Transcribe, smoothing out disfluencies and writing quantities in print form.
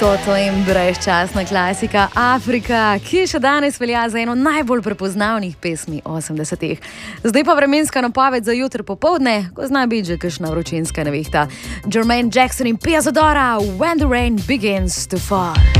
Toto in brezčasna klasika Afrika, ki še danes velja za eno najbolj prepoznavnih pesmi 80-ih. Zdaj pa vremenska napoved za jutri popoldne, ko zna biti že kakšna vročinska nevihta. Jermaine Jackson in Pia Zadora, When the Rain Begins to Fall.